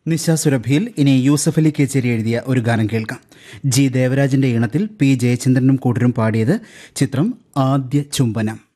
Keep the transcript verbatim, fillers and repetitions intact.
നിശ സുരഭിയിൽ ഇനി യൂസഫ് അലി കേച്ചേരി എഴുതിയ ഒരു ഗാനം കേൾക്കാം. ജി ദേവരാജന്റെ ഈണത്തിൽ പി ജയചന്ദ്രനും കൂട്ടരും പാടിയത്. ചിത്രം ആദ്യ ചുംബനം.